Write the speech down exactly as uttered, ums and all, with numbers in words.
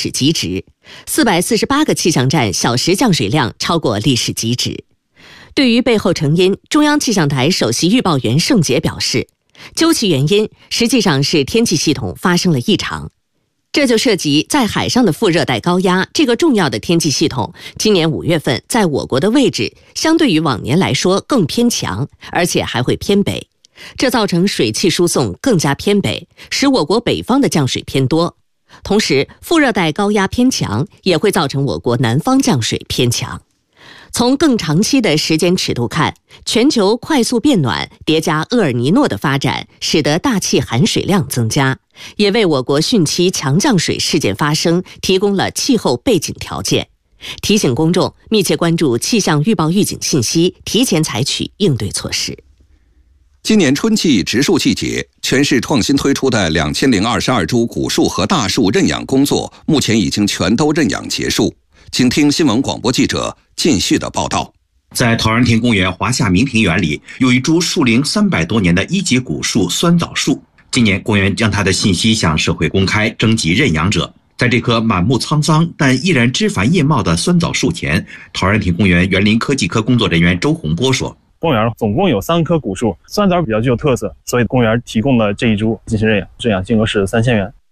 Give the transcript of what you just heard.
史极值，四百四十八个气象站小时降水量超过历史极值。对于背后成因，中央气象台首席预报员盛杰表示，究其原因，实际上是天气系统发生了异常。这就涉及在海上的副热带高压这个重要的天气系统，今年五月份在我国的位置相对于往年来说更偏强，而且还会偏北，这造成水汽输送更加偏北，使我国北方的降水偏多。同时，副热带高压偏强也会造成我国南方降水偏强。从更长期的时间尺度看，全球快速变暖叠加厄尔尼诺的发展，使得大气含水量增加，也为我国汛期强降水事件发生提供了气候背景条件。提醒公众密切关注气象预报预警信息，提前采取应对措施。 今年春季植树季节，全市创新推出的两千零二十二株古树和大树认养工作，目前已经全都认养结束。请听新闻广播记者靳旭的报道。 在陶然亭公园华夏明庭园里，有一株树龄三百多年的一级古树酸枣树。今年公园将它的信息向社会公开，征集认养者。在这棵满目沧桑但依然枝繁叶茂的酸枣树前，陶然亭公园园林科技科工作人员周洪波说： 公园总共有三棵古树，酸枣比较具有特色，所以公园提供了这一株进行认养，认养金额是三千元。